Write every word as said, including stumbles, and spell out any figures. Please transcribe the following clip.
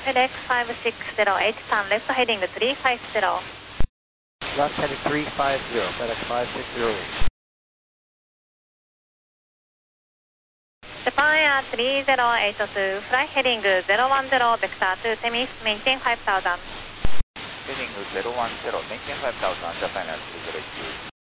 FedEx five six zero eight, turn left heading three five zero. Left heading three five zero, FedEx five six zero eight. Japan Air three zero eight two, fly heading zero one zero, vector to Temis, maintain five thousand. Heading zero one zero, maintain five thousand, Japan Air three zero eight two.